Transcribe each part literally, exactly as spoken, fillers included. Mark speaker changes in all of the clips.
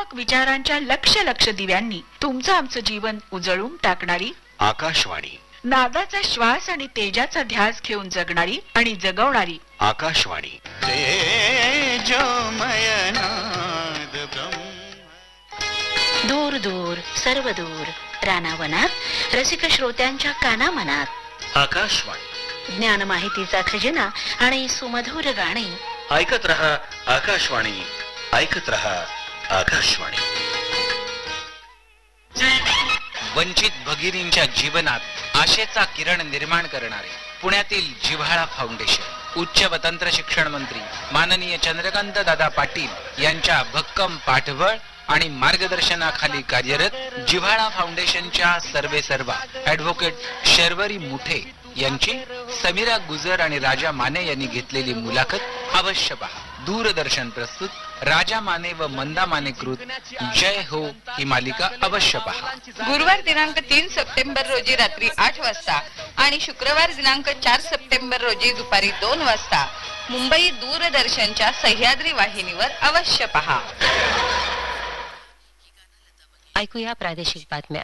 Speaker 1: सकारात्मक विचारांच्या लक्ष लक्ष दिव्यांनी तुमचं आमचं जीवन उजळून टाकणारी
Speaker 2: आकाशवाणी,
Speaker 1: नादाचा श्वास आणि तेजाचा ध्यास घेऊन जगणारी आणि जगवणारी
Speaker 2: आकाशवाणी.
Speaker 3: दूर दूर सर्व दूर रानावनात रसिक श्रोत्यांच्या कानामनात
Speaker 2: आकाशवाणी,
Speaker 3: ज्ञान माहितीचा खजिना आणि सुमधुर गाणी.
Speaker 2: ऐकत रहा आकाशवाणी, ऐकत रहा आकाशवाणी.
Speaker 4: वंचित भगिनींच्या जीवनात आशेचा किरण निर्माण करणारे पुण्यातील जिव्हाळा फाउंडेशन, उच्च व तंत्र शिक्षण मंत्री माननीय चंद्रकांत दादा पाटील यांच्या भक्कम पाठबळ आणि मार्गदर्शनाखाली कार्यरत जिव्हाळा फाउंडेशनच्या सर्वे सर्वा ऍडव्होकेट शर्वरी मुठे यांची समीरा गुजर आणि राजा माने यांनी घेतलेली मुलाखत अवश्य पहा. दूरदर्शन प्रस्तुत राजा माने व मंदा माने कृत जय हो ही मालिका अवश्य पहा.
Speaker 5: गुरुवार दिनांक तीन सप्टेंबर रोजी रात्री आठ वाजता आणि शुक्रवार दिनांक चार सप्टेंबर रोजी दुपारी दोन वाजता मुंबई दूरदर्शनच्या सह्याद्री वाहिनीवर अवश्य पहा.
Speaker 3: ऐकूया प्रादेशिक बातम्या.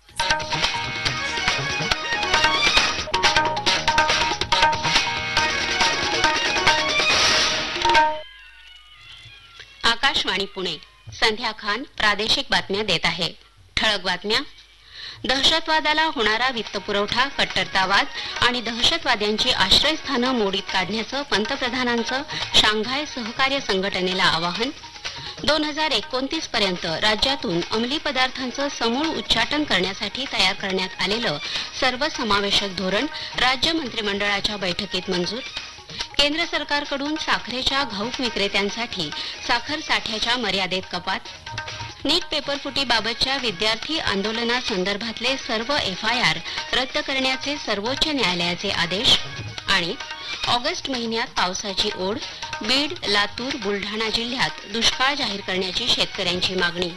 Speaker 3: आकाशवाणी पुणे. संध्या खान प्रादेशिक बातम्या देत आहे. ठळक बातम्या. दहशतवादाला होणारा वित्तपुरवठा, कट्टरतावाद आणि दहशतवाद्यांची आश्रयस्थानं मोडीत काढण्याचं पंतप्रधानांचं शांघाय सहकार्य संघटनेला आवाहन. दोन हजार एकोणतीस पर्यंत राज्यातून अंमली पदार्थांचं समूळ उच्चाटन करण्यासाठी तयार करण्यात आलेलं सर्वसमावेशक धोरण राज्य मंत्रिमंडळाच्या बैठकीत मंजूर. केंद्र सरकारकडून साखरेच्या घाऊक विक्रेत्यांसाठी साखर साठ्याच्या मर्यादेत कपात. नीट पेपरफुटीबाबतच्या विद्यार्थी आंदोलनासंदर्भातले सर्व एफ आय आर रद्द करण्याचे सर्वोच्च न्यायालयाचे आदेश. आणि ऑगस्ट महिन्यात पावसाची ओढ, बीड, लातूर, बुलढाणा जिल्ह्यात दुष्काळ जाहीर करण्याची शेतकऱ्यांची मागणी.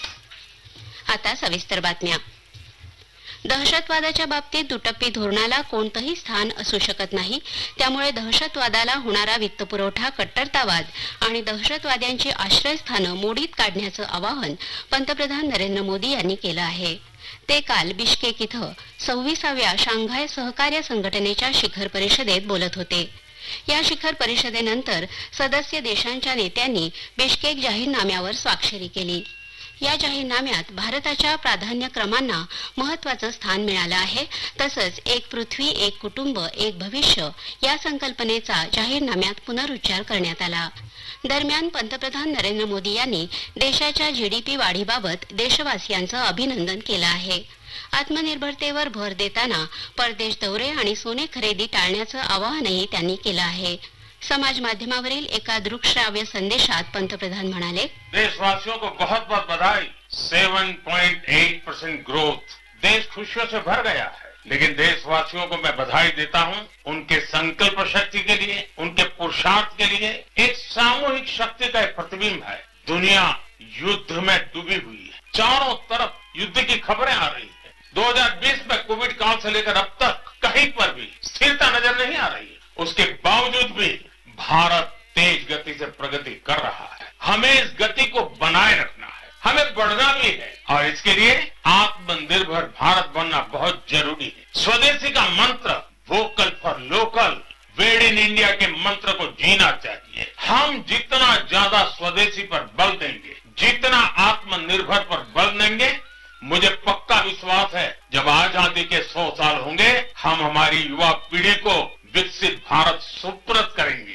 Speaker 3: आता सविस्तर बातम्या. दहशतवादाच्या बाबतीत दुटप्पी धोरणाला कोणतंही स्थान असू शकत नाही. त्यामुळे दहशतवादाला होणारा वित्तपुरवठा, कट्टरतावाद आणि दहशतवाद्यांची आश्रयस्थानं मोडीत काढण्याचं आवाहन पंतप्रधान नरेंद्र मोदी यांनी केलं आहे. ते काल बिश्केक इथं सव्वीसाव्या शांघाय सहकार्य संघटनेच्या शिखर परिषदेत बोलत होते. या शिखर परिषदेनंतर सदस्य देशांच्या नेत्यांनी बिश्केक जाहीरनाम्यावर स्वाक्षरी केली. या जाहीरनाम्यात भारताच्या प्राधान्यक्रमांना महत्वाचं स्थान मिळालं आहे. तसंच एक पृथ्वी, एक कुटुंब, एक भविष्य या संकल्पनेचा जाहीरनाम्यात पुनरुच्चार करण्यात आला. दरम्यान पंतप्रधान नरेंद्र मोदी यांनी देशाच्या जीडीपी वाढीबाबत देशवासियांचं अभिनंदन केलं आहे. आत्मनिर्भरतेवर भर देताना परदेश दौरे आणि सोने खरेदी टाळण्याचं आवाहनही त्यांनी केलं आहे. समाज माध्यमावरील एका दृकश्राव्य संदेशात पंतप्रधान म्हणाले,
Speaker 6: देशवासियों को बहुत बहुत बधाई. सात पॉइंट आठ परसेंट ग्रोथ. देश खुशियों से भर गया है. लेकिन देशवासियों को मैं बधाई देता हूं उनके संकल्प शक्ति के लिए, उनके पुरुषार्थ के लिए. एक सामूहिक शक्ति का एक प्रतिबिंब है. दुनिया युद्ध में डूबी हुई है. चारों तरफ युद्ध की खबरें आ रही है. दो हजार बीस में कोविड काल से लेकर अब तक कहीं पर भी स्थिरता नजर नहीं आ रही है. उसके बावजूद भी भारत तेज गति से प्रगति कर रहा है. हमें इस गति को बनाए रखना है. हमें बढ़ना भी है और इसके लिए आत्मनिर्भर भारत बनना बहुत जरूरी है. स्वदेशी का मंत्र, vocal for local, made in India के मंत्र को जीना चाहिए. हम जितना ज्यादा स्वदेशी पर बल देंगे, जितना आत्मनिर्भर पर बल देंगे, मुझे पक्का विश्वास है जब आजादी के सौ साल होंगे हम हमारी युवा पीढ़ी को विकसित भारत सुपुर्द करेंगे.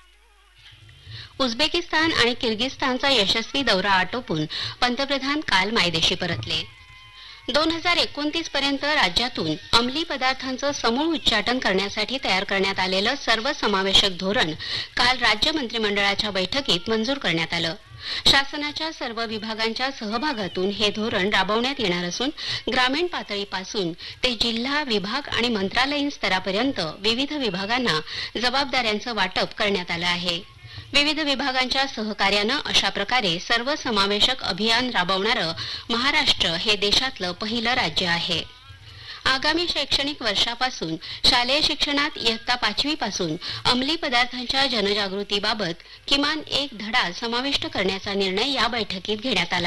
Speaker 3: उझबेकिस्तान आणि किर्गिस्तानचा यशस्वी दौरा आटोपून पंतप्रधान काल मायदेशी परतले. दोन हजार एकोणतीस पर्यंत राज्यातून अंमली पदार्थांचं समूळ उच्चाटन करण्यासाठी तयार करण्यात आलेलं सर्वसमावेशक धोरण काल राज्य मंत्रिमंडळाच्या बैठकीत मंजूर करण्यात आलं. शासनाच्या सर्व विभागांच्या सहभागातून हे धोरण राबवण्यात येणार असून ग्रामीण पातळीपासून ते जिल्हा, विभाग आणि मंत्रालयीन स्तरापर्यंत विविध विभागांना जबाबदाऱ्यांचं वाटप करण्यात आलं आहे. विविध विभागांच्या सहकार्यानं अशा प्रकारे सर्वसमावेशक अभियान राबवणारं महाराष्ट्र हे देशातलं पहिलं राज्य आहे. आगामी शैक्षणिक वर्षापासून शालेय शिक्षणात इयत्ता पाचवी पासून अंमली पदार्थांच्या जनजागृतीबाबत किमान एक धडा समाविष्ट करण्याचा निर्णय या बैठकीत घेण्यात आला.